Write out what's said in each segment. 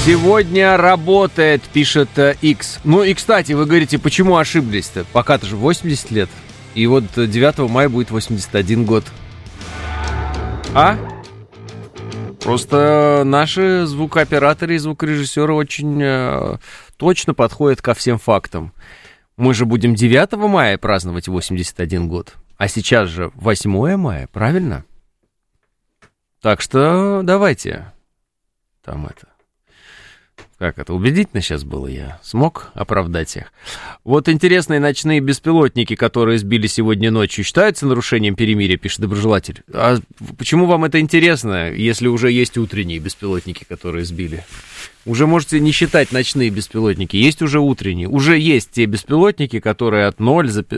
Сегодня работает, пишет X. Ну и, кстати, вы говорите, почему ошиблись-то? Пока-то же 80 лет. И вот 9 мая будет 81 год. А? Просто наши звукооператоры и звукорежиссеры очень точно подходят ко всем фактам. Мы же будем 9 мая праздновать 81 год. А сейчас же 8 мая, правильно? Так что давайте. Там это... Как это, убедительно сейчас было, я смог оправдать их. Вот интересные ночные беспилотники, которые сбили сегодня ночью, считаются нарушением перемирия, пишет доброжелатель. А почему вам это интересно, если уже есть утренние беспилотники, которые сбили? Уже можете не считать ночные беспилотники, есть уже утренние. Уже есть те беспилотники, которые от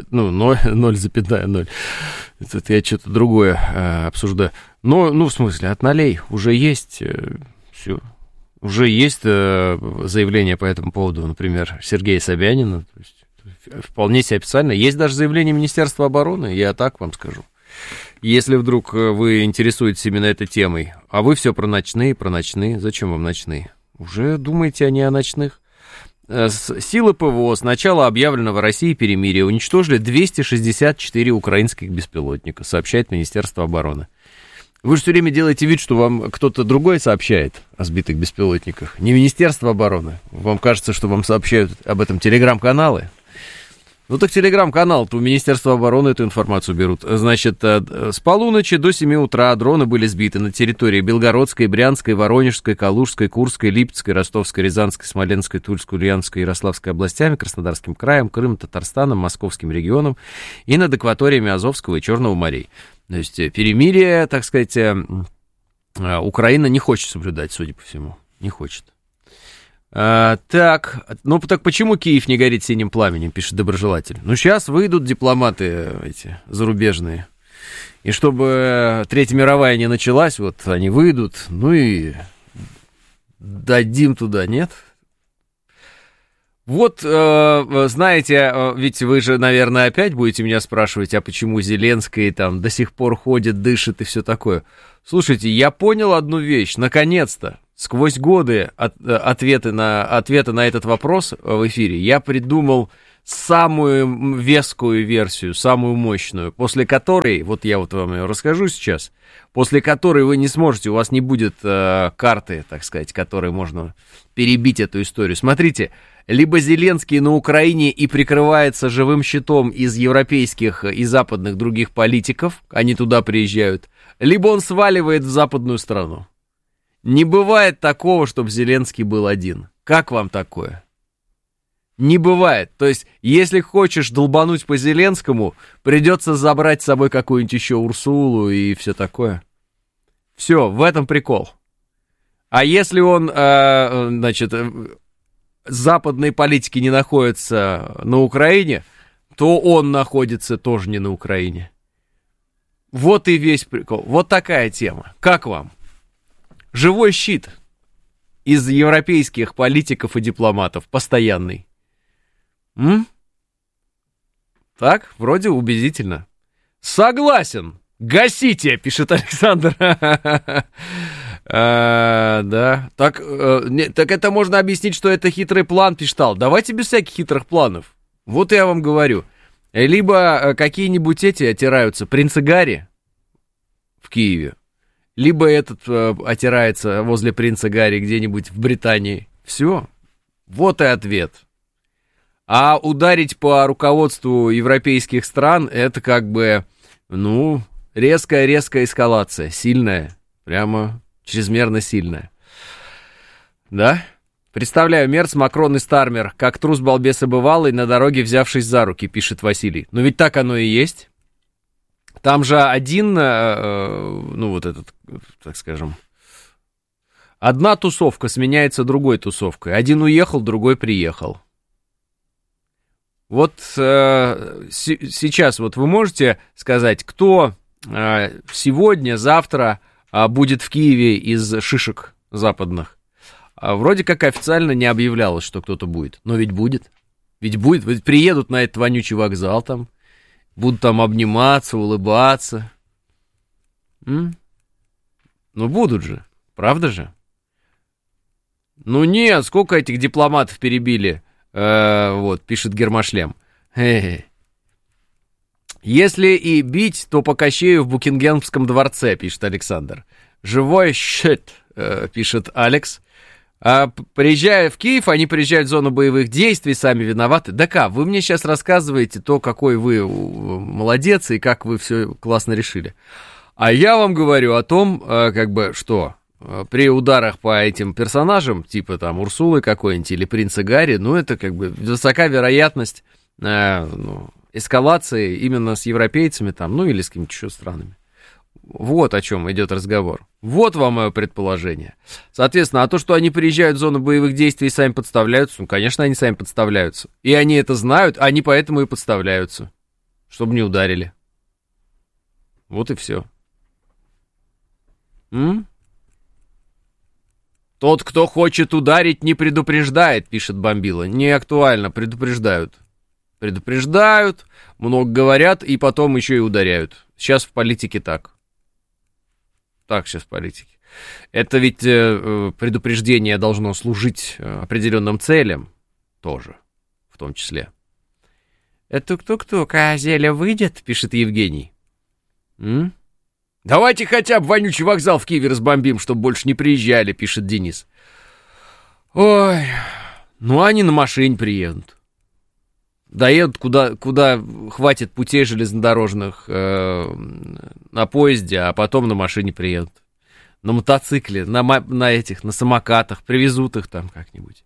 0,0. Это я что-то другое обсуждаю. Но, в смысле, от 0 уже есть все. Уже есть заявление по этому поводу, например, Сергея Собянина. То есть, вполне себе официально. Есть даже заявление Министерства обороны, я так вам скажу. Если вдруг вы интересуетесь именно этой темой, а вы все про ночные. Зачем вам ночные? Уже думаете не о ночных. Силы ПВО с начала объявленного Россией перемирия уничтожили 264 украинских беспилотника, сообщает Министерство обороны. Вы же все время делаете вид, что вам кто-то другой сообщает о сбитых беспилотниках. Не Министерство обороны. Вам кажется, что вам сообщают об этом телеграм-каналы. Ну так телеграм-канал-то у Министерства обороны эту информацию берут. Значит, с полуночи до 7 утра дроны были сбиты на территории Белгородской, Брянской, Воронежской, Калужской, Курской, Липецкой, Ростовской, Рязанской, Смоленской, Тульской, Ульяновской, Ярославской областями, Краснодарским краем, Крымом, Татарстаном, Московским регионом и над акваториями Азовского и Черного морей. То есть перемирие, так сказать, Украина не хочет соблюдать, судя по всему. Не хочет. Так почему Киев не горит синим пламенем, пишет доброжелатель. Ну, сейчас выйдут дипломаты эти зарубежные. И чтобы Третья мировая не началась, вот они выйдут, ну и дадим туда, нет? Вот, знаете, ведь вы же, наверное, опять будете меня спрашивать, а почему Зеленский там до сих пор ходит, дышит и все такое. Слушайте, я понял одну вещь, наконец-то, сквозь годы ответа на этот вопрос в эфире, я придумал самую вескую версию, самую мощную, после которой, вот я вот вам ее расскажу сейчас, после которой вы не сможете, у вас не будет карты, так сказать, которой можно перебить эту историю. Смотрите, либо Зеленский на Украине и прикрывается живым щитом из европейских и западных других политиков, они туда приезжают, либо он сваливает в западную страну. Не бывает такого, чтобы Зеленский был один. Как вам такое? Не бывает. То есть, если хочешь долбануть по Зеленскому, придется забрать с собой какую-нибудь еще Урсулу и все такое. Все, в этом прикол. А если он, западные политики не находятся на Украине, то он находится тоже не на Украине. Вот и весь прикол. Вот такая тема. Как вам? Живой щит из европейских политиков и дипломатов. Постоянный. Так, вроде убедительно. Согласен. Гасите, пишет Александр. Да. Так это можно объяснить, что это хитрый план, пишет Ал. Давайте без всяких хитрых планов. Вот я вам говорю. Либо какие-нибудь эти отираются, принцы Гарри в Киеве, либо этот отирается возле принца Гарри где-нибудь в Британии. Все. Вот и ответ. А ударить по руководству европейских стран, это как бы, резкая эскалация. Сильная. Прямо чрезмерно сильная. Да? Представляю, Мерц, Макрон и Стармер, как трус балбес и бывалый, на дороге взявшись за руки, пишет Василий. Но ведь так оно и есть. Там же один, так скажем, одна тусовка сменяется другой тусовкой. Один уехал, другой приехал. Вот сейчас вот вы можете сказать, кто сегодня, завтра будет в Киеве из шишек западных? Вроде как официально не объявлялось, что кто-то будет. Но ведь будет. Ведь приедут на этот вонючий вокзал там, будут там обниматься, улыбаться. Ну, будут же. Правда же? Ну нет, сколько этих дипломатов перебили? Вот, пишет Гермошлем. Если и бить, то по Кащею в Букингемском дворце, пишет Александр. Живой щит, пишет Алекс. А приезжая в Киев, они приезжают в зону боевых действий, сами виноваты. Да как, вы мне сейчас рассказываете то, какой вы молодец и как вы все классно решили. А я вам говорю о том, как бы, что при ударах по этим персонажам, типа там Урсулы какой-нибудь или принца Гарри, ну это как бы высока вероятность эскалации именно с европейцами там, ну или с какими-то еще странами. Вот о чем идет разговор. Вот вам мое предположение. Соответственно, а то, что они приезжают в зону боевых действий и сами подставляются, ну, конечно, они сами подставляются. И они это знают, они поэтому и подставляются. Чтобы не ударили. Вот и все. Тот, кто хочет ударить, не предупреждает, пишет Бомбила. Не актуально, предупреждают. Предупреждают, много говорят и потом еще и ударяют. Сейчас в политике так. Так сейчас в политике. Это ведь предупреждение должно служить определенным целям тоже, в том числе. Это кто-кто, Козеля выйдет, пишет Евгений. Давайте хотя бы вонючий вокзал в Киеве разбомбим, чтобы больше не приезжали, пишет Денис. Ой, ну они на машине приедут. Доедут куда хватит путей железнодорожных на поезде, а потом на машине приедут. На мотоцикле, на самокатах, привезут их там как-нибудь.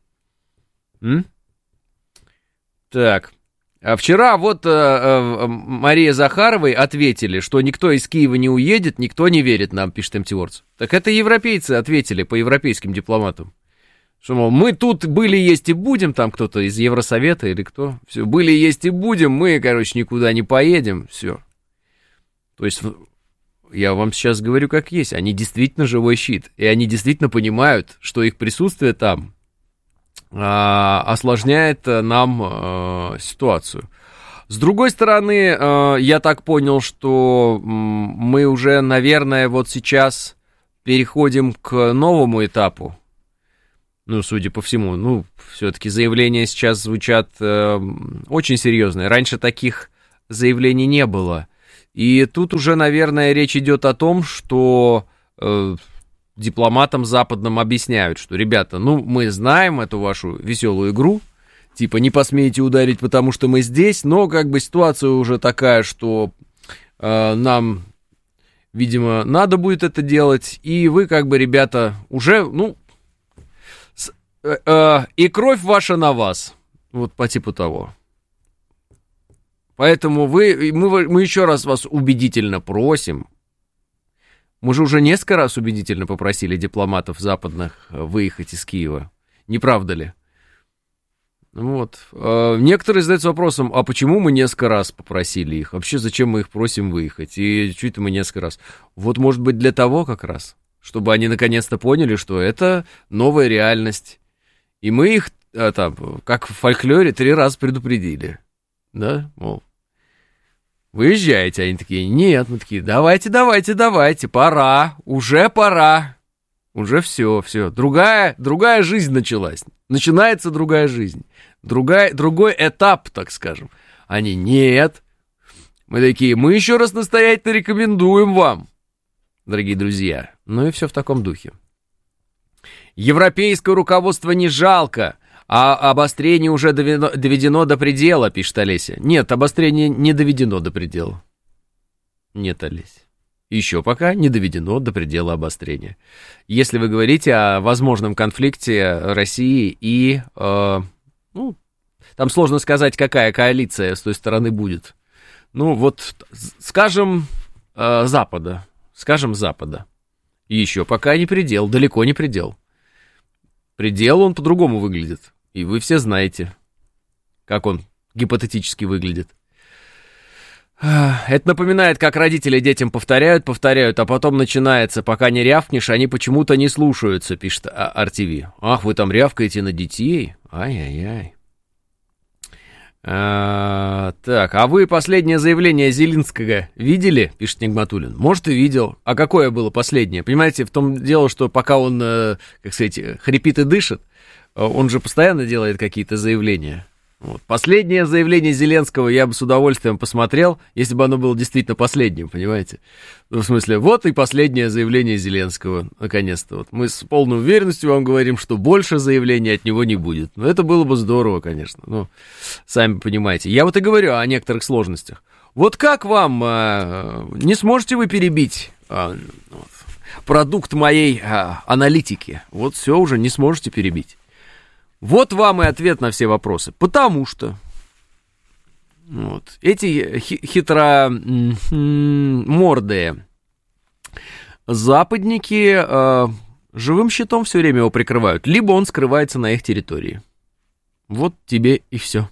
Так. А вчера вот Мария Захаровой ответили, что никто из Киева не уедет, никто не верит нам, пишет МТВордс. Так это европейцы ответили по европейским дипломатам. Что, мол, мы тут были, есть и будем, там кто-то из Евросовета или кто. Все, были, есть и будем, мы, короче, никуда не поедем, все. То есть, я вам сейчас говорю как есть, они действительно живой щит, и они действительно понимают, что их присутствие там осложняет нам ситуацию. С другой стороны, я так понял, что мы уже, наверное, вот сейчас переходим к новому этапу. Ну, судя по всему, ну, все-таки заявления сейчас звучат очень серьезные. Раньше таких заявлений не было. И тут уже, наверное, речь идет о том, что дипломатам западным объясняют, что, ребята, ну, мы знаем эту вашу веселую игру, типа, не посмеете ударить, потому что мы здесь, но, как бы, ситуация уже такая, что нам, видимо, надо будет это делать, и вы, как бы, ребята, уже, ну, и кровь ваша на вас. Вот по типу того. Поэтому мы еще раз вас убедительно просим. Мы же уже несколько раз убедительно попросили дипломатов западных выехать из Киева. Не правда ли? Вот. Некоторые задаются вопросом, а почему мы несколько раз попросили их? Вообще, зачем мы их просим выехать? И чуть мы несколько раз. Вот, может быть, для того как раз, чтобы они наконец-то поняли, что это новая реальность. И мы их, там, как в фольклоре, 3 раза предупредили. Да, мол, выезжаете. Они такие, нет, мы такие, давайте, пора, уже пора. Уже все. Другая жизнь началась. Начинается другая жизнь. Другой этап, так скажем. Они, нет. Мы такие, мы еще раз настоятельно рекомендуем вам, дорогие друзья. Ну и все в таком духе. Европейское руководство не жалко, а обострение уже доведено до предела, пишет Олеся. Нет, обострение не доведено до предела. Нет, Олеся. Еще пока не доведено до предела обострения. Если вы говорите о возможном конфликте России и... ну, там сложно сказать, какая коалиция с той стороны будет. Ну, вот, скажем, Запада. И еще пока не предел, далеко не предел. Предел, он по-другому выглядит. И вы все знаете, как он гипотетически выглядит. Это напоминает, как родители детям повторяют, а потом начинается, пока не рявкнешь, они почему-то не слушаются, пишет RTV. Ах, вы там рявкаете на детей? Ай-яй-яй. Так, а вы последнее заявление Зеленского видели, пишет Нигматуллин? Может, и видел. А какое было последнее? Понимаете, в том дело, что пока он, как сказать, хрипит и дышит, он же постоянно делает какие-то заявления. Вот. Последнее заявление Зеленского я бы с удовольствием посмотрел, если бы оно было действительно последним, понимаете? Ну, в смысле, вот и последнее заявление Зеленского, наконец-то. Вот мы с полной уверенностью вам говорим, что больше заявлений от него не будет. Но это было бы здорово, конечно. Ну, сами понимаете. Я вот и говорю о некоторых сложностях. Вот как вам, не сможете вы перебить продукт моей аналитики? Вот все уже не сможете перебить. Вот вам и ответ на все вопросы. Потому что вот, эти хитромордые западники живым щитом все время его прикрывают. Либо он скрывается на их территории. Вот тебе и все.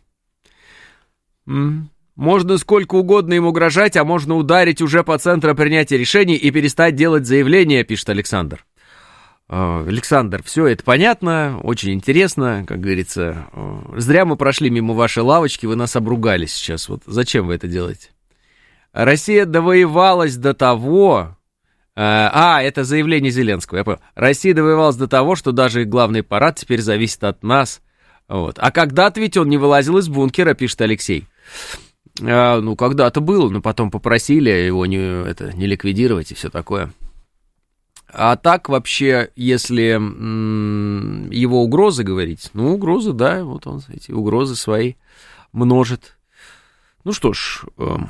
Можно сколько угодно им угрожать, а можно ударить уже по центру принятия решений и перестать делать заявления, пишет Александр. Александр, все это понятно, очень интересно, как говорится. Зря мы прошли мимо вашей лавочки, вы нас обругали сейчас. Вот зачем вы это делаете? Россия довоевалась до того... это заявление Зеленского, я понял. Россия довоевалась до того, что даже их главный парад теперь зависит от нас. Вот. А когда-то ведь он не вылазил из бункера, пишет Алексей. Ну, когда-то было, но потом попросили его не ликвидировать и все такое. А так вообще, если его угрозы говорить, ну, угрозы, да, вот он эти угрозы свои множит. Ну что ж,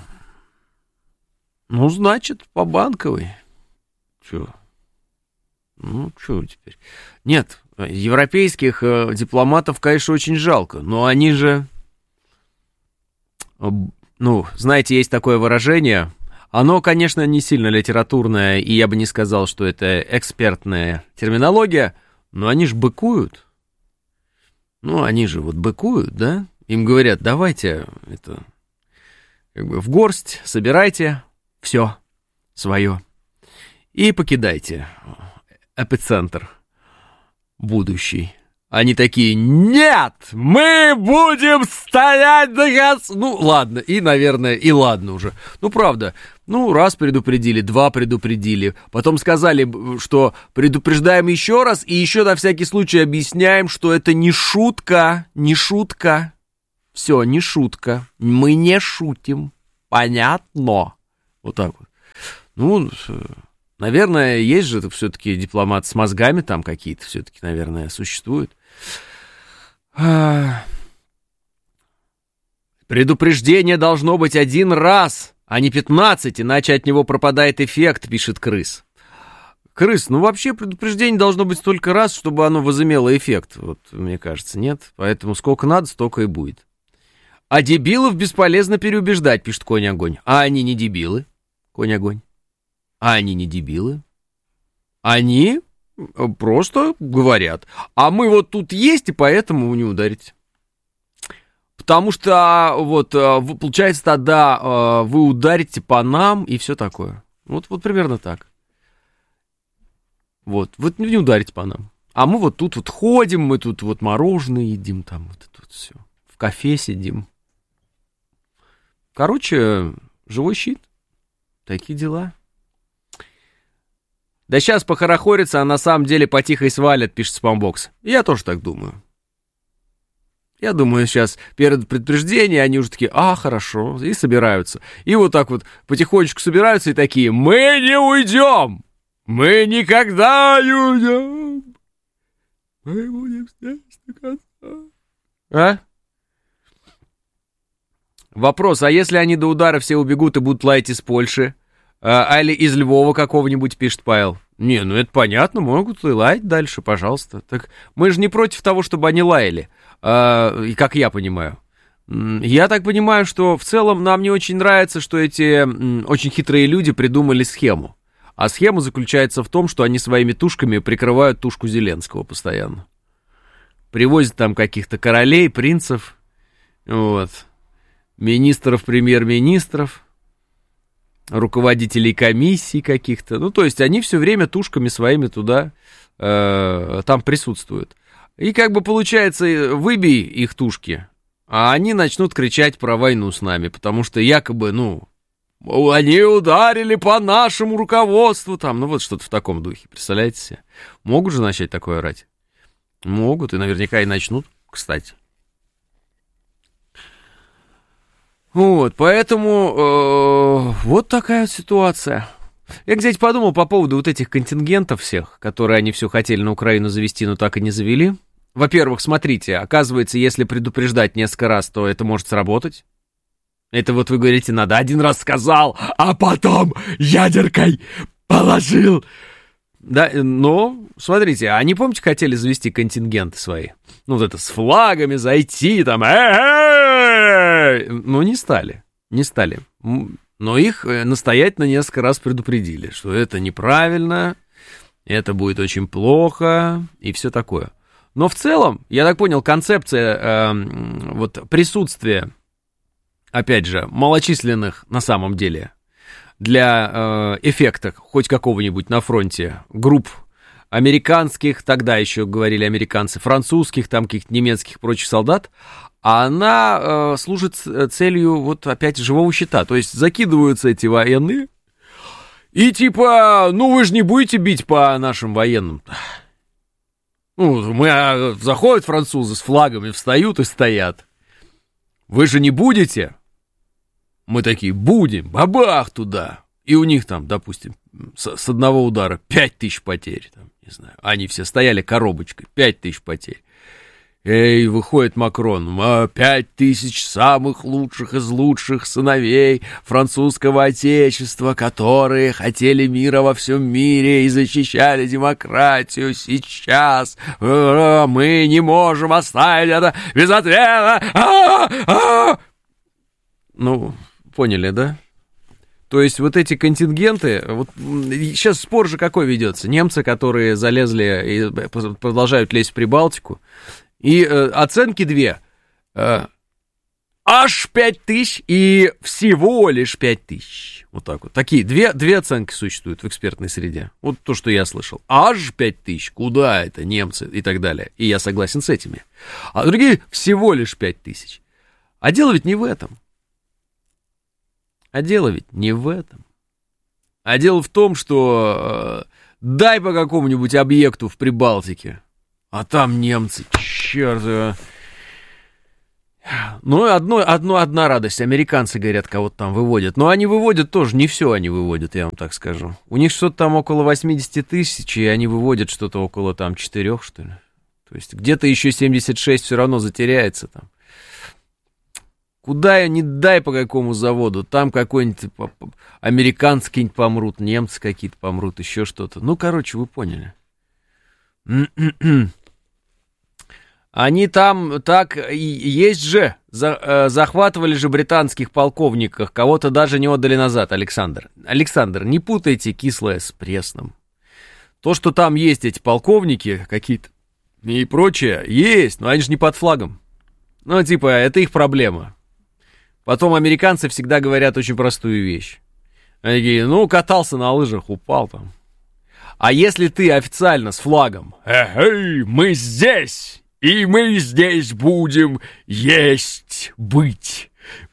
ну, значит, по Банковой. Чё? Ну, что теперь? Нет, европейских дипломатов, конечно, очень жалко, но они же, ну, знаете, есть такое выражение... Оно, конечно, не сильно литературное, и я бы не сказал, что это экспертная терминология, но они же быкуют. Ну, они же вот быкуют, да? Им говорят, давайте это, как бы в горсть собирайте все свое и покидайте эпицентр будущий. Они такие, нет, мы будем стоять до конца. Ну, ладно, и, наверное, и ладно уже. Ну, правда, ну, раз предупредили, два предупредили. Потом сказали, что предупреждаем еще раз, и еще на всякий случай объясняем, что это не шутка, не шутка. Все, не шутка. Мы не шутим. Понятно? Вот так вот. Ну, наверное, есть же все-таки дипломаты с мозгами там какие-то все-таки, наверное, существуют. Предупреждение должно быть один раз, а не 15, иначе от него пропадает эффект, пишет Крыс. Крыс, ну вообще предупреждение должно быть столько раз, чтобы оно возымело эффект. Вот, мне кажется, нет. Поэтому сколько надо, столько и будет. А дебилов бесполезно переубеждать, пишет Конь-Огонь. А они не дебилы, Конь-Огонь. А они не дебилы. Они просто говорят, а мы вот тут есть, и поэтому вы не ударите. Потому что, вот, получается, тогда вы ударите по нам, и все такое. Вот примерно так. Вот, вы не ударите по нам. А мы вот тут вот ходим, мы тут вот мороженое едим, там вот это вот все. В кафе сидим. Короче, живой щит. Такие дела. Да сейчас похорохорится, а на самом деле потихо свалят, пишет Спамбокс. Я тоже так думаю. Я думаю, сейчас перед предупреждением они уже такие, хорошо, и собираются. И вот так вот потихонечку собираются и такие, мы не уйдем! Мы никогда не уйдем! Мы будем здесь до конца. Вопрос, а если они до удара все убегут и будут лаять из Польши? Или из Львова какого-нибудь, пишет Павел. Не, ну это понятно, могут и лаять дальше, пожалуйста. Так мы же не против того, чтобы они лаяли, как я понимаю. Я так понимаю, что в целом нам не очень нравится, что эти очень хитрые люди придумали схему. А схема заключается в том, что они своими тушками прикрывают тушку Зеленского постоянно. Привозят там каких-то королей, принцев, вот, министров, премьер-министров, руководителей комиссий каких-то. Ну, то есть они все время тушками своими туда, там присутствуют. И как бы получается, выбей их тушки, а они начнут кричать про войну с нами, потому что якобы, они ударили по нашему руководству, там, вот что-то в таком духе, представляете себе? Могут же начать такое орать? Могут, и наверняка и начнут, кстати. Вот, поэтому вот такая вот ситуация. Я, кстати, подумал по поводу вот этих контингентов всех, которые они все хотели на Украину завести, но так и не завели. Во-первых, смотрите, оказывается, если предупреждать несколько раз, то это может сработать. Это вот вы говорите, надо один раз сказал, а потом ядеркой положил. Да, но, смотрите, они, помните, хотели завести контингенты свои? Вот это с флагами зайти, там, но не стали. Но их настоятельно несколько раз предупредили, что это неправильно, это будет очень плохо и все такое. Но в целом, я так понял, концепция вот присутствия, опять же, малочисленных на самом деле для эффекта хоть какого-нибудь на фронте групп американских, тогда еще говорили американцы, французских, там каких-то немецких прочих солдат, она служит целью вот опять живого щита. То есть закидываются эти военные и типа, вы же не будете бить по нашим военным. Заходят французы с флагами, встают и стоят. Вы же не будете? Мы такие, будем, бабах туда. И у них там, допустим, с одного удара 5000 потерь. Там, не знаю, они все стояли коробочкой, 5000 потерь. Эй, выходит Макрон, 5000 самых лучших из лучших сыновей французского отечества, которые хотели мира во всем мире и защищали демократию. Сейчас мы не можем оставить это без ответа. Поняли, да? То есть вот эти контингенты, вот сейчас спор же какой ведется? Немцы, которые залезли и продолжают лезть в Прибалтику, и оценки две. Аж 5000 и всего лишь 5000. Вот так вот. Такие две оценки существуют в экспертной среде. Вот то, что я слышал. Аж 5000. Куда это, немцы и так далее. И я согласен с этими. А другие всего лишь 5000. А дело ведь не в этом. А дело в том, что дай по какому-нибудь объекту в Прибалтике, а там немцы, черт. Одна радость. Американцы, говорят, кого-то там выводят. Но они выводят тоже, не все они выводят, я вам так скажу. У них что-то там около 80 тысяч, и они выводят что-то около там 4, что ли. То есть где-то еще 76 все равно затеряется там. Куда не дай по какому заводу, там какой-нибудь американцы какие-нибудь помрут, немцы какие-то помрут, еще что-то. Короче, вы поняли. Они там так и есть же, захватывали же британских полковников, кого-то даже не отдали назад, Александр. Александр, не путайте кислое с пресным. То, что там есть эти полковники какие-то и прочее, есть, но они же не под флагом. Это их проблема. Потом американцы всегда говорят очень простую вещь. Они такие, катался на лыжах, упал там. А если ты официально с флагом, мы здесь, и мы здесь будем есть, быть.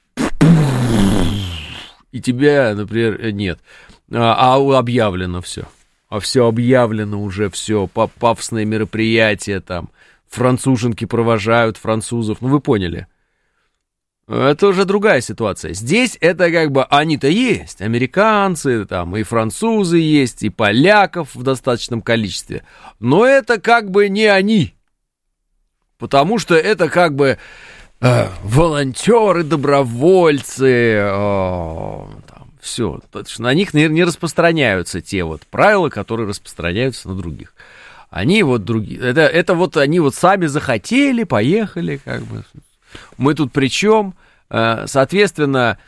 И тебя, например, нет. Объявлено все. А все объявлено уже, все. Пафосные мероприятия там. Француженки провожают французов. Вы поняли. Это уже другая ситуация. Здесь это они-то есть. Американцы, там, и французы есть, и поляков в достаточном количестве. Но это не они. Потому что это волонтеры, добровольцы. Все. На них не распространяются те правила, которые распространяются на других. Они другие. Это они сами захотели, поехали, Мы тут при чем? Соответственно,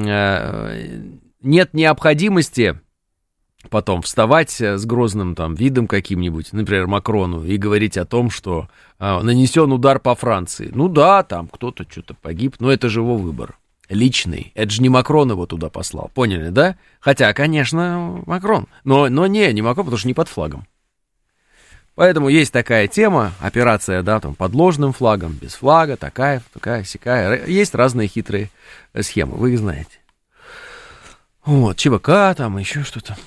нет необходимости потом вставать с грозным видом каким-нибудь, например, Макрону, и говорить о том, что нанесен удар по Франции. Там кто-то что-то погиб, но это же его выбор. Личный. Это же не Макрон его туда послал. Поняли, да? Хотя, конечно, Макрон. Но не Макрон, потому что не под флагом. Поэтому есть такая тема, операция, да, там, под ложным флагом, без флага, такая, сякая. Есть разные хитрые схемы, вы их знаете. Вот, ЧВК, там, еще что-то.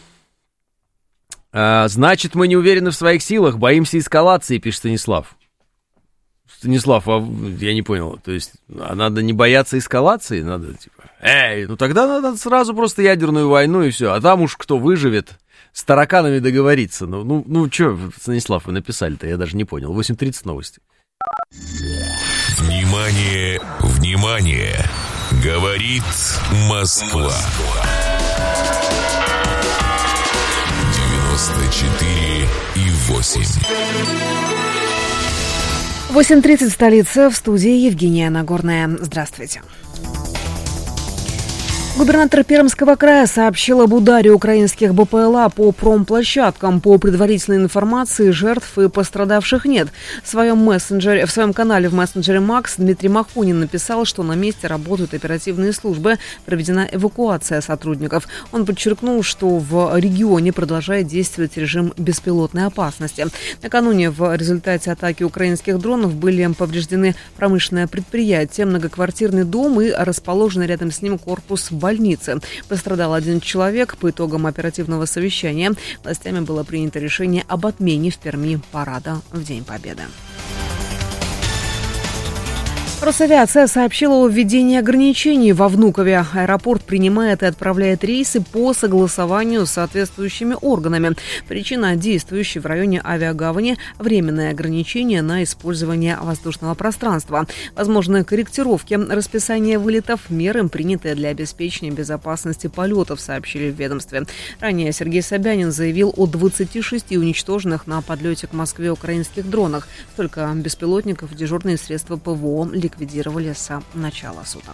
Значит, мы не уверены в своих силах, боимся эскалации, пишет Станислав. Станислав, я не понял, то есть, надо не бояться эскалации? Надо, типа, ну тогда надо сразу просто ядерную войну и все, а там уж кто выживет, с тараканами договориться. Ну, что, Станислав, вы написали-то, я даже не понял. 8:30 новости. Внимание, внимание! Говорит Москва. 94,8. 8:30 в столице, в студии Евгения Нагорная. Здравствуйте. Губернатор Пермского края сообщил об ударе украинских БПЛА по промплощадкам. По предварительной информации, жертв и пострадавших нет. В своем канале в мессенджере Макс Дмитрий Махунин написал, что на месте работают оперативные службы, проведена эвакуация сотрудников. Он подчеркнул, что в регионе продолжает действовать режим беспилотной опасности. Накануне в результате атаки украинских дронов были повреждены промышленное предприятие, многоквартирный дом и расположенный рядом с ним корпус больницы. Пострадал один человек. По итогам оперативного совещания властями было принято решение об отмене в Перми парада в День Победы. Росавиация сообщила о введении ограничений во Внукове. Аэропорт принимает и отправляет рейсы по согласованию с соответствующими органами. Причина – действующей в районе авиагавани временное ограничение на использование воздушного пространства. Возможны корректировки расписания вылетов, меры, принятые для обеспечения безопасности полетов, сообщили в ведомстве. Ранее Сергей Собянин заявил о 26 уничтоженных на подлете к Москве украинских дронах. Столько беспилотников дежурные средства ПВО ликвидировали с начала суток.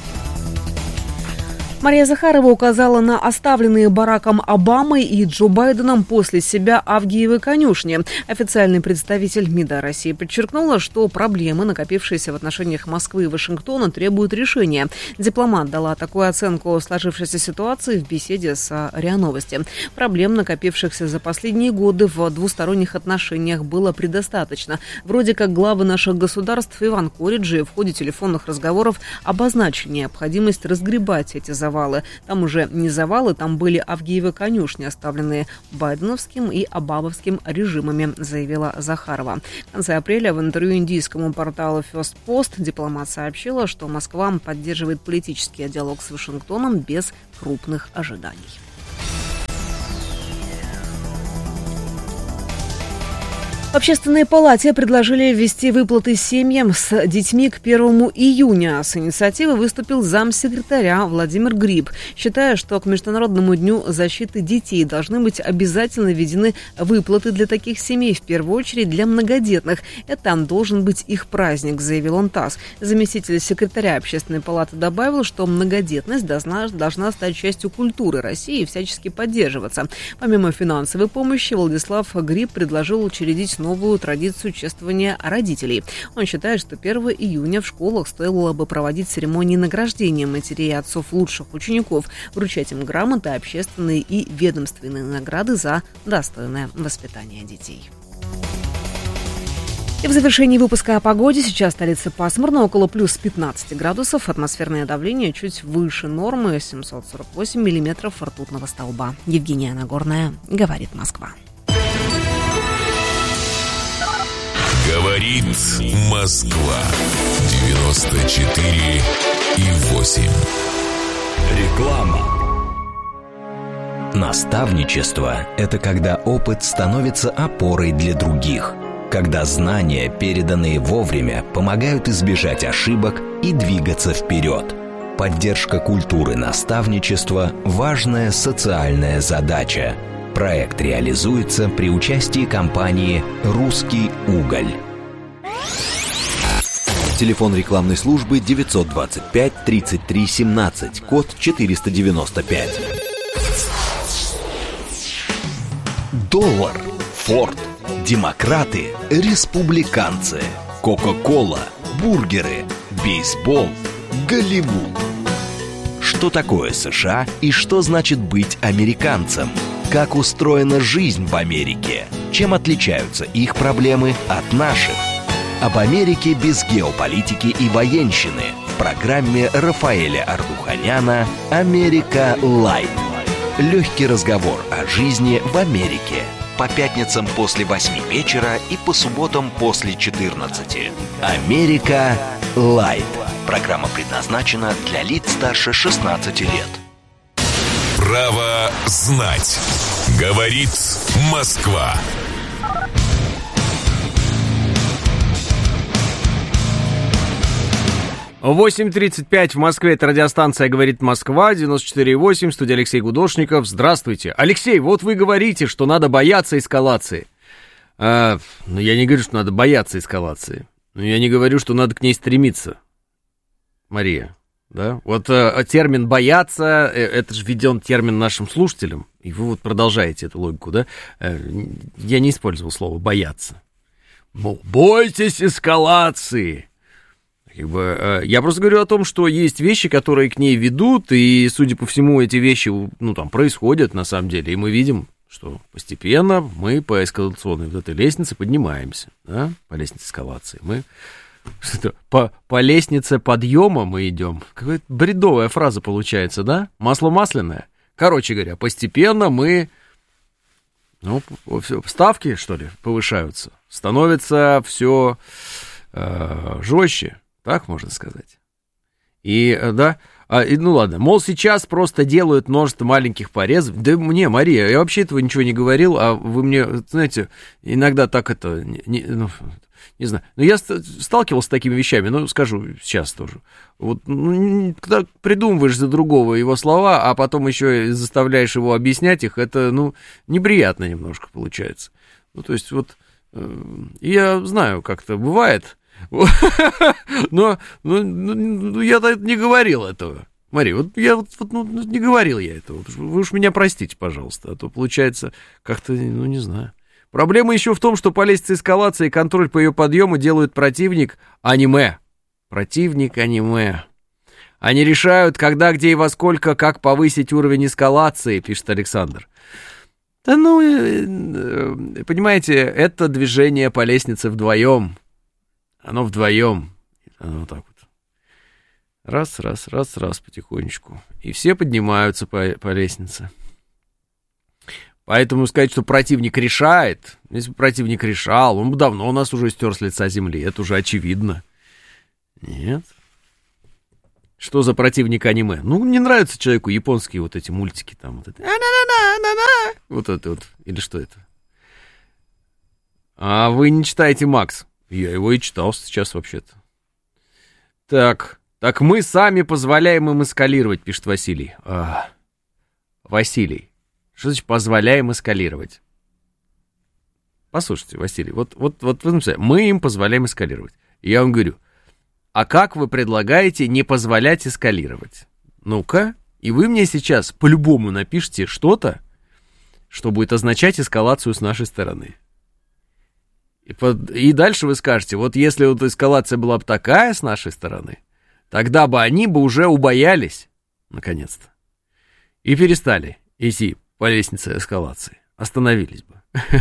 Мария Захарова указала на оставленные Бараком Обамой и Джо Байденом после себя Авгиевы конюшни. Официальный представитель МИДа России подчеркнула, что проблемы, накопившиеся в отношениях Москвы и Вашингтона, требуют решения. Дипломат дала такую оценку сложившейся ситуации в беседе с РИА Новости. Проблем, накопившихся за последние годы в двусторонних отношениях, было предостаточно. Вроде как главы наших государств Иван Кориджи в ходе телефонных разговоров обозначили необходимость разгребать эти завалы. Там уже не завалы, там были Авгиевы конюшни, оставленные байденовским и обамовским режимами, заявила Захарова. В конце апреля в интервью индийскому порталу First Post дипломат сообщила, что Москва поддерживает политический диалог с Вашингтоном без крупных ожиданий. В Общественной палате предложили ввести выплаты семьям с детьми к 1 июня. С инициативой выступил замсекретаря Владимир Гриб, считая, что к Международному дню защиты детей должны быть обязательно введены выплаты для таких семей, в первую очередь для многодетных. Это должен быть их праздник, заявил он ТАСС. Заместитель секретаря Общественной палаты добавил, что многодетность должна стать частью культуры России и всячески поддерживаться. Помимо финансовой помощи, Владислав Гриб предложил учредить новую традицию чествования родителей. Он считает, что 1 июня в школах стоило бы проводить церемонии награждения матерей и отцов лучших учеников, вручать им грамоты, общественные и ведомственные награды за достойное воспитание детей. И в завершении выпуска о погоде. Сейчас столица пасмурно, около плюс 15 градусов. Атмосферное давление чуть выше нормы, 748 миллиметров ртутного столба. Евгения Нагорная, говорит Москва. Говорит Москва. 94,8. Реклама. Наставничество – это когда опыт становится опорой для других. Когда знания, переданные вовремя, помогают избежать ошибок и двигаться вперед. Поддержка культуры наставничества – важная социальная задача. Проект реализуется при участии компании «Русский уголь». Телефон рекламной службы 925 33 17, код 495. Доллар, Форд, демократы, республиканцы, Кока-кола, бургеры, бейсбол, Голливуд. Что такое США и что значит быть американцем? Как устроена жизнь в Америке? Чем отличаются их проблемы от наших? Об Америке без геополитики и военщины в программе Рафаэля Ардуханяна «Америка Лайт». Легкий разговор о жизни в Америке. По пятницам после 8 вечера и по субботам после 14. «Америка Лайт». Программа предназначена для лиц старше 16 лет. Право знать. Говорит Москва. 8:35 в Москве. Это радиостанция «Говорит Москва», 94,8, студия Алексей Гудошников. Здравствуйте. Алексей, вот вы говорите, что надо бояться эскалации. Я не говорю, что надо бояться эскалации. Но я не говорю, что надо к ней стремиться. Мария, да? Вот термин «бояться», это же введен термин нашим слушателям, и вы вот продолжаете эту логику, да? Я не использовал слово «бояться». Мол, бойтесь эскалации. Я просто говорю о том, что есть вещи, которые к ней ведут, и, судя по всему, эти вещи, происходят на самом деле, и мы видим, что постепенно мы по эскалационной вот этой лестнице поднимаемся, да, по лестнице эскалации. Мы по лестнице подъема мы идем. Какая-то бредовая фраза получается, да? Масло масляное. Короче говоря, постепенно мы, ставки, что ли, повышаются, становится все жестче. Так можно сказать. Ладно, мол, сейчас просто делают множество маленьких порезов. Да мне, Мария, я вообще этого ничего не говорил, а вы мне, знаете, иногда так это, не знаю. Но я сталкивался с такими вещами, скажу сейчас тоже. Вот, когда придумываешь за другого его слова, а потом еще и заставляешь его объяснять их, это, неприятно немножко получается. То есть, я знаю, как это бывает. Но я не говорил этого. Мария, не говорил я этого. Вы уж меня простите, пожалуйста, а то получается как-то, не знаю. Проблема еще в том, что по лестнице эскалации контроль по ее подъему делают противник аниме. Противник аниме. Они решают, когда, где и во сколько, как повысить уровень эскалации, пишет Александр. Да понимаете, это движение по лестнице вдвоем. Оно вдвоем. Оно вот так вот. Раз, потихонечку. И все поднимаются по лестнице. Поэтому сказать, что противник решает, если бы противник решал, он бы давно нас уже стер с лица земли. Это уже очевидно. Нет. Что за противник аниме? Не нравятся человеку японские вот эти мультики. Там вот это. Вот это вот. Или что это? А вы не читаете «Макс»? Я его и читал сейчас вообще-то. Так мы сами позволяем им эскалировать, пишет Василий. Василий, что значит позволяем эскалировать? Послушайте, Василий, вот мы им позволяем эскалировать. И я вам говорю, а как вы предлагаете не позволять эскалировать? Ну-ка, и вы мне сейчас по-любому напишите что-то, что будет означать эскалацию с нашей стороны. И дальше вы скажете, вот если вот эскалация была бы такая с нашей стороны, тогда бы они бы уже убоялись, наконец-то, и перестали идти по лестнице эскалации, остановились бы.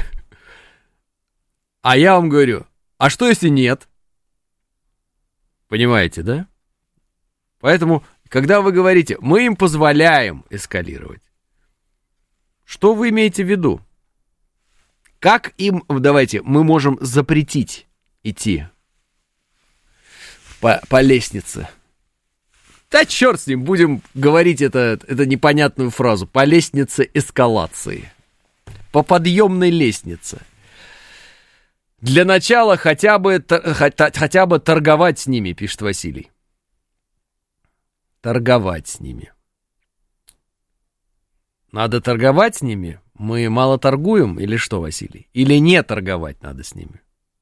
А я вам говорю, а что если нет? Понимаете, да? Поэтому, когда вы говорите, мы им позволяем эскалировать, что вы имеете в виду? Как им, мы можем запретить идти по лестнице? Да черт с ним, будем говорить это непонятную фразу. По лестнице эскалации. По подъемной лестнице. Для начала хотя бы торговать с ними, пишет Василий. Торговать с ними. Надо торговать с ними? Мы мало торгуем или что, Василий? Или не торговать надо с ними?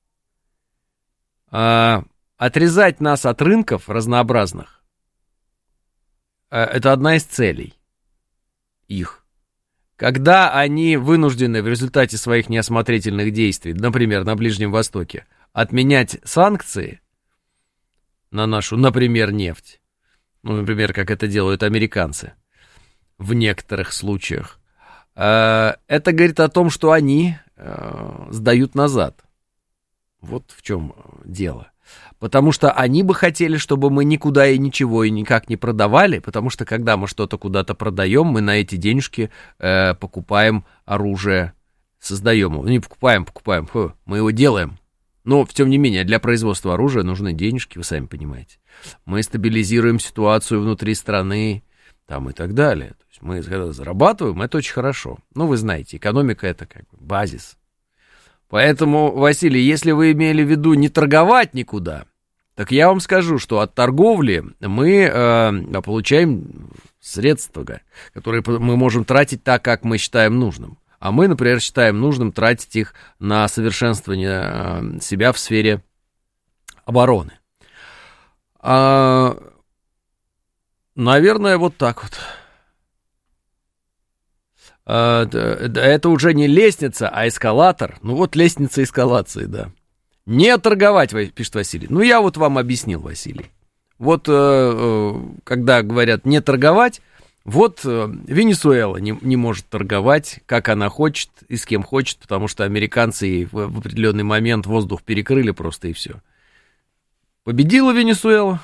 Отрезать нас от рынков разнообразных — это одна из целей их. Когда они вынуждены в результате своих неосмотрительных действий, например, на Ближнем Востоке, отменять санкции на нашу, например, нефть, например, как это делают американцы в некоторых случаях, Это говорит о том, что они сдают назад. Вот в чем дело. Потому что они бы хотели, чтобы мы никуда и ничего и никак не продавали, потому что когда мы что-то куда-то продаем, мы на эти денежки покупаем оружие, создаем его. Не покупаем, мы его делаем. Но, тем не менее, для производства оружия нужны денежки, вы сами понимаете. Мы стабилизируем ситуацию внутри страны, там и так далее. То есть мы когда зарабатываем, это очень хорошо. Ну, вы знаете, экономика — это как бы базис. Поэтому, Василий, если вы имели в виду не торговать никуда, так я вам скажу, что от торговли мы получаем средства, которые мы можем тратить так, как мы считаем нужным. А мы, например, считаем нужным тратить их на совершенствование себя в сфере обороны. Наверное, вот так вот. Это уже не лестница, а эскалатор. Ну вот лестница эскалации, да. Не торговать, пишет Василий. Ну я вот вам объяснил, Василий. Вот когда говорят не торговать, вот Венесуэла не может торговать, как она хочет и с кем хочет, потому что американцы в определенный момент воздух перекрыли просто и все. Победила Венесуэла?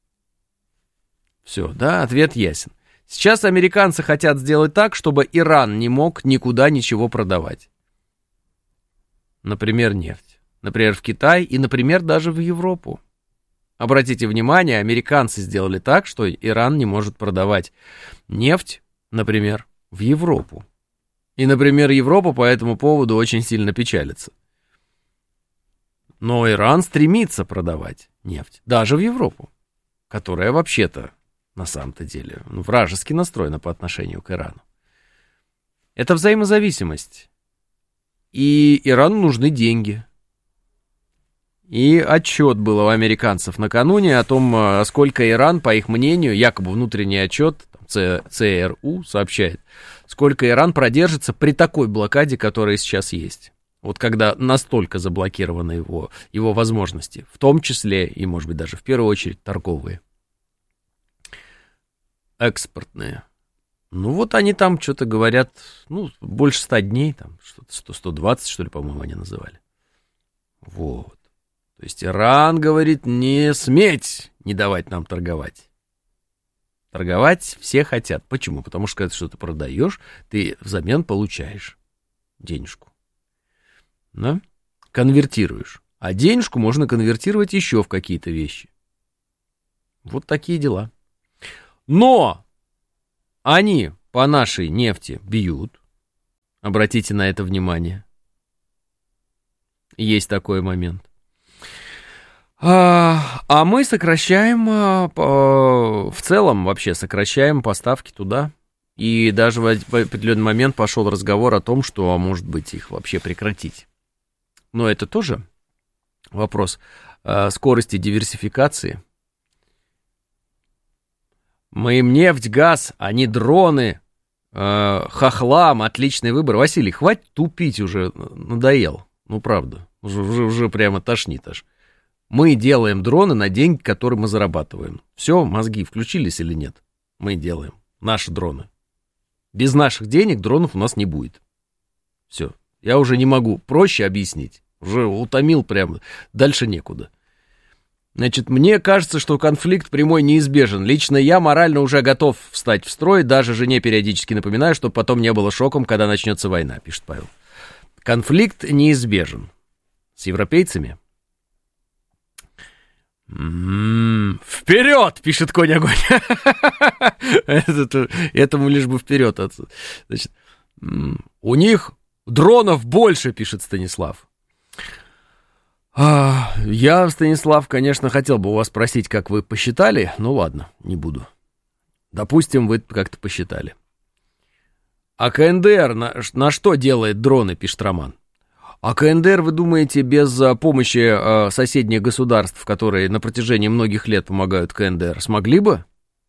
Все, да, ответ ясен. Сейчас американцы хотят сделать так, чтобы Иран не мог никуда ничего продавать. Например, нефть. Например, в Китай и, например, даже в Европу. Обратите внимание, американцы сделали так, что Иран не может продавать нефть, например, в Европу. И, например, Европа по этому поводу очень сильно печалится. Но Иран стремится продавать нефть, даже в Европу, которая вообще-то, на самом-то деле, вражески настроена по отношению к Ирану. Это взаимозависимость. И Ирану нужны деньги. И отчет был у американцев накануне о том, сколько Иран, по их мнению, якобы внутренний отчет, ЦРУ сообщает, сколько Иран продержится при такой блокаде, которая сейчас есть. Вот когда настолько заблокированы его возможности, в том числе и, может быть, даже в первую очередь торговые, экспортные. Ну вот они там что-то говорят, больше 100 дней, там что-то 120, что ли, по-моему, они называли. Вот. То есть Иран говорит, не сметь не давать нам торговать. Торговать все хотят. Почему? Потому что когда ты что-то продаешь, ты взамен получаешь денежку. Да? Конвертируешь. А денежку можно конвертировать еще в какие-то вещи. Вот такие дела. Но они по нашей нефти бьют. Обратите на это внимание. Есть такой момент. А мы сокращаем, в целом вообще сокращаем поставки туда. И даже в определенный момент пошел разговор о том, что, может быть, их вообще прекратить. Но это тоже вопрос скорости диверсификации. Мы им нефть, газ, а не дроны, хохлам, отличный выбор. Василий, хватит тупить уже, надоел. Ну, правда, уже прямо тошнит аж. Мы делаем дроны на деньги, которые мы зарабатываем. Все, мозги включились или нет? Мы делаем наши дроны. Без наших денег дронов у нас не будет. Все, я уже не могу проще объяснить. Уже утомил прямо, дальше некуда. Значит, мне кажется, что конфликт прямой неизбежен. Лично я морально уже готов встать в строй, даже жене периодически напоминаю, чтобы потом не было шоком, когда начнется война, пишет Павел. Конфликт неизбежен. С европейцами? Вперед, пишет Конь Огонь. Этому лишь бы вперед. Значит, у них дронов больше, пишет Станислав. Я, Станислав, конечно, хотел бы у вас спросить, как вы посчитали. Ну ладно, не буду. Допустим, вы как-то посчитали. А КНДР на что делает дроны, пишет Роман. А КНДР, вы думаете, без помощи соседних государств, которые на протяжении многих лет помогают КНДР, смогли бы?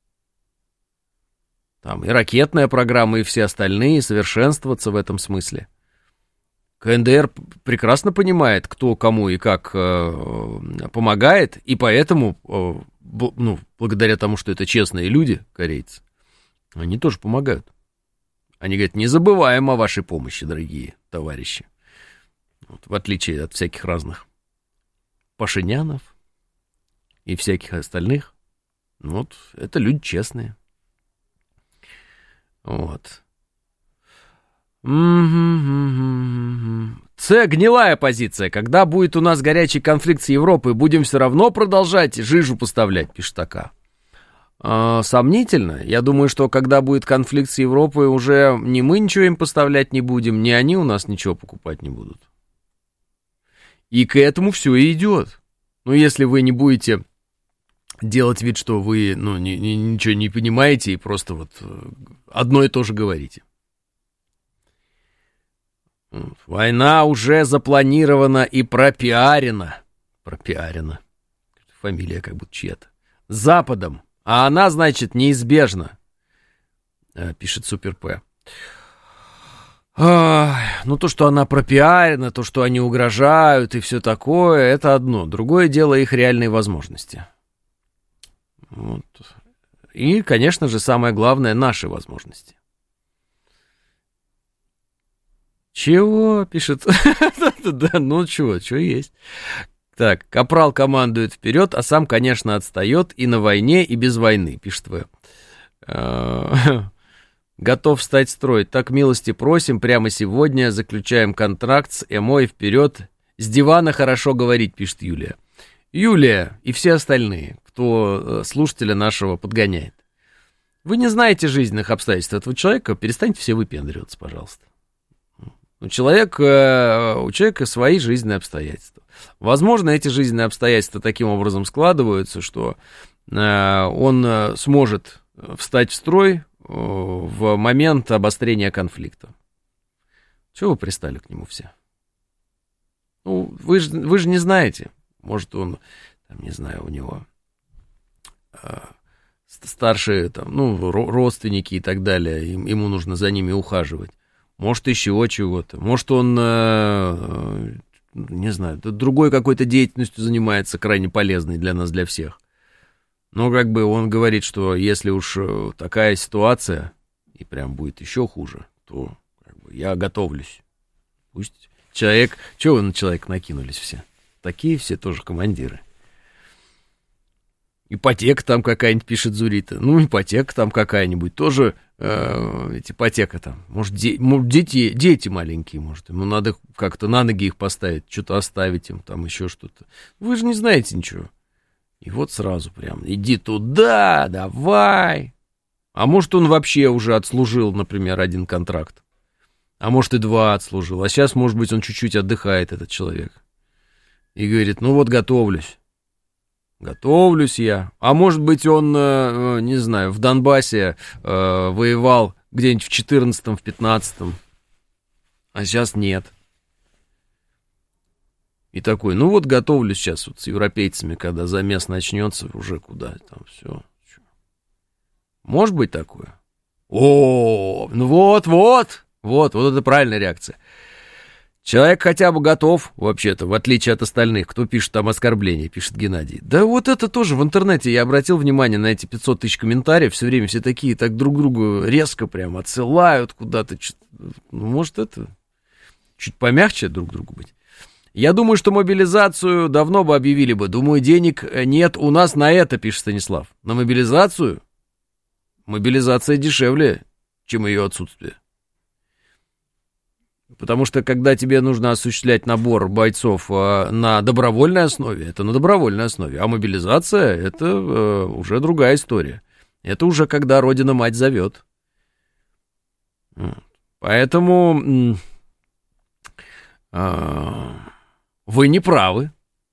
Там и ракетная программа, и все остальные совершенствоваться в этом смысле. КНДР прекрасно понимает, кто кому и как помогает, и поэтому, благодаря тому, что это честные люди, корейцы, они тоже помогают. Они говорят, не забываем о вашей помощи, дорогие товарищи. Вот, в отличие от всяких разных Пашинянов и всяких остальных. Вот, это люди честные. Вот. Гнилая позиция. Когда будет у нас горячий конфликт с Европой, будем все равно продолжать жижу поставлять, пишет АК. Сомнительно. Я думаю, что когда будет конфликт с Европой, уже ни мы ничего им поставлять не будем, ни они у нас ничего покупать не будут. И к этому все и идет. Ну, если вы не будете делать вид, что вы ничего не понимаете и просто вот одно и то же говорите. Война уже запланирована и пропиарена. Пропиарена. Фамилия как будто чья-то. Западом. А она, значит, неизбежна. Пишет Супер П. Ну, то, что она пропиарена, то, что они угрожают и все такое, это одно. Другое дело их реальные возможности. Вот. И, конечно же, самое главное, наши возможности. Чего? Пишет. Да, ну, чего есть. Так, капрал командует вперед, а сам, конечно, отстает и на войне, и без войны, пишет В. Готов встать строить. Так милости просим, прямо сегодня заключаем контракт с ЭМО и вперед. С дивана хорошо говорить, пишет Юлия. Юлия и все остальные, кто слушателя нашего подгоняет. Вы не знаете жизненных обстоятельств этого человека, перестаньте все выпендриваться, пожалуйста. У человека свои жизненные обстоятельства. Возможно, эти жизненные обстоятельства таким образом складываются, что он сможет встать в строй в момент обострения конфликта. Чего вы пристали к нему все? Ну, вы же не знаете. Может, он, там, не знаю, у него старшие там, родственники и так далее, ему нужно за ними ухаживать. Может, еще чего-то. Может, он, не знаю, другой какой-то деятельностью занимается, крайне полезной для нас, для всех. Но как бы он говорит, что если уж такая ситуация, и прям будет еще хуже, то как бы, я готовлюсь. Пусть человек... Чего вы на человека накинулись все? Такие все тоже командиры. Ипотека там какая-нибудь, пишет Зурита. Ну, ипотека там какая-нибудь. Тоже ипотека там. Может, дети маленькие, может. Ему надо как-то на ноги их поставить, что-то оставить им, там еще что-то. Вы же не знаете ничего. И вот сразу прям, иди туда, давай. А может, он вообще уже отслужил, например, 1 контракт. А может, и 2 отслужил. А сейчас, может быть, он чуть-чуть отдыхает, этот человек. И говорит, ну вот готовлюсь. Готовлюсь я. А может быть, он, не знаю, в Донбассе воевал где-нибудь в 14-м, в 15-м. А сейчас нет. И такой, ну вот готовлюсь сейчас вот с европейцами, когда замес начнется, уже куда там все. Может быть такое? О, ну вот это правильная реакция. Человек хотя бы готов, вообще-то, в отличие от остальных, кто пишет там оскорбления, пишет Геннадий. Да вот это тоже в интернете, я обратил внимание на эти 500 тысяч комментариев, все время все такие, так друг другу резко прям отсылают куда-то. Ну, может, это чуть помягче друг другу быть. Я думаю, что мобилизацию давно бы объявили бы. Думаю, денег нет у нас на это, пишет Станислав. На мобилизацию? Мобилизация дешевле, чем ее отсутствие. Потому что, когда тебе нужно осуществлять набор бойцов на добровольной основе, это на добровольной основе. А мобилизация — это уже другая история. Это уже когда Родина-мать зовет. Поэтому вы не правы.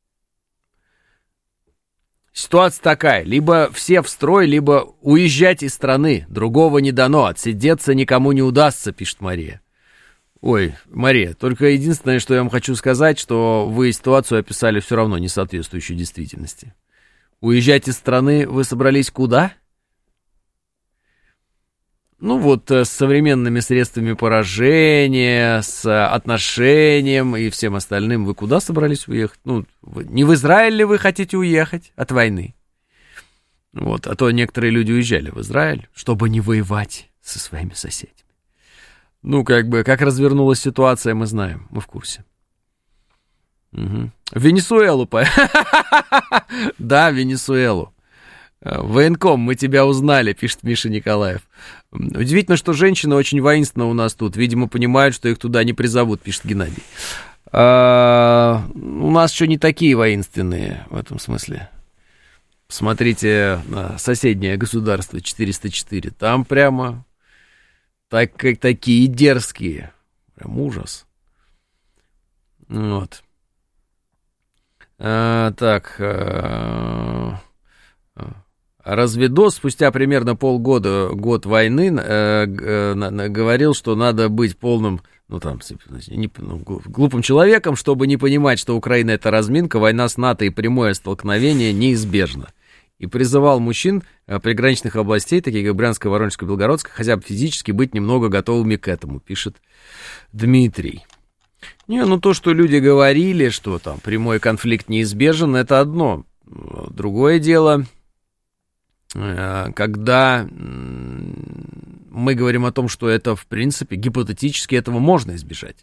Ситуация такая. Либо все в строй, либо уезжать из страны. Другого не дано. Отсидеться никому не удастся, пишет Мария. Ой, Мария, только единственное, что я вам хочу сказать, что вы ситуацию описали все равно не соответствующую действительности. Уезжать из страны вы собрались куда? Ну вот с современными средствами поражения, с отношением и всем остальным вы куда собрались уехать? Ну, не в Израиль ли вы хотите уехать от войны? Вот, а то некоторые люди уезжали в Израиль, чтобы не воевать со своими соседями. Ну, как развернулась ситуация, мы знаем, мы в курсе. Угу. Венесуэлу. Да, Венесуэлу. Военком, мы тебя узнали, пишет Миша Николаев. Удивительно, что женщины очень воинственны у нас тут. Видимо, понимают, что их туда не призовут, пишет Геннадий. У нас еще не такие воинственные в этом смысле. Посмотрите на соседнее государство 404. Там прямо такие дерзкие. Прям ужас. Вот. Разведос спустя примерно полгода, год войны, говорил, что надо быть полным, глупым человеком, чтобы не понимать, что Украина — это разминка, война с НАТО и прямое столкновение неизбежно. И призывал мужчин приграничных областей, таких как Брянская, Воронежская, Белгородская, хотя бы физически быть немного готовыми к этому, пишет Дмитрий. То, что люди говорили, что там прямой конфликт неизбежен, это одно. Другое дело, когда мы говорим о том, что это, в принципе, гипотетически этого можно избежать.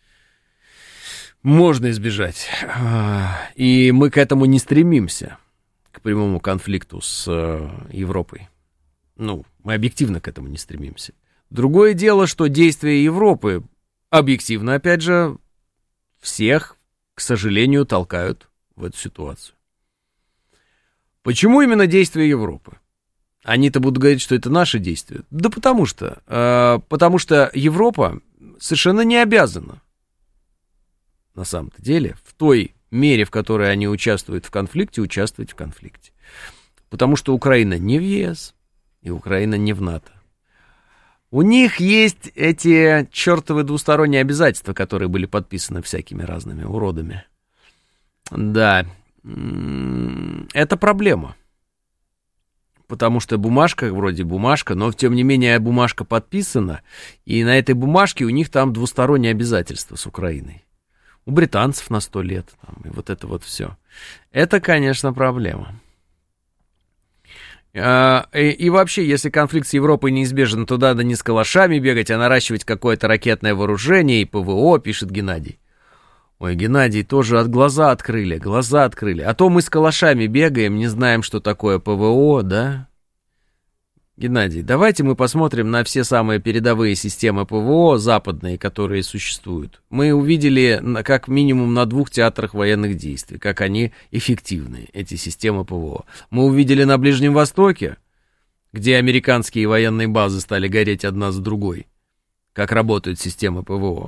Можно избежать. И мы к этому не стремимся, к прямому конфликту с Европой. Мы объективно к этому не стремимся. Другое дело, что действия Европы объективно, опять же, всех, к сожалению, толкают в эту ситуацию. Почему именно действия Европы? Они-то будут говорить, что это наши действия. Да потому что Европа совершенно не обязана, на самом-то деле, в той мере, в которой они участвуют в конфликте, участвовать в конфликте. Потому что Украина не в ЕС, и Украина не в НАТО. У них есть эти чертовы двусторонние обязательства, которые были подписаны всякими разными уродами. Да, это проблема. Потому что бумажка, вроде бумажка, но тем не менее бумажка подписана, и на этой бумажке у них там двусторонние обязательства с Украиной. У британцев на 100 лет, и вот это вот все. Это, конечно, проблема. И вообще, если конфликт с Европой неизбежен, то надо не с калашами бегать, а наращивать какое-то ракетное вооружение и ПВО, пишет Геннадий. Ой, Геннадий, тоже глаза открыли. А то мы с калашами бегаем, не знаем, что такое ПВО, да? Геннадий, давайте мы посмотрим на все самые передовые системы ПВО западные, которые существуют. Мы увидели как минимум на 2 театрах военных действий, как они эффективны, эти системы ПВО. Мы увидели на Ближнем Востоке, где американские военные базы стали гореть одна за другой, как работают системы ПВО.